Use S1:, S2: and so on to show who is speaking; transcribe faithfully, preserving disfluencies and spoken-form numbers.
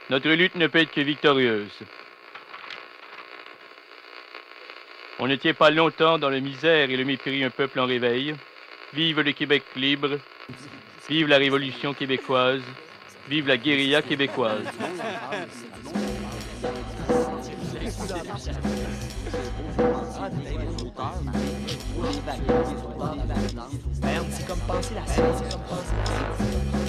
S1: Notre lutte ne peut être que victorieuse. On ne tient pas longtemps dans la misère et le mépris un peuple en réveil. Vive le Québec libre. Vive la Révolution québécoise. Vive la guérilla québécoise.
S2: Merde, c'est comme passer la scène, c'est comme passer la scène.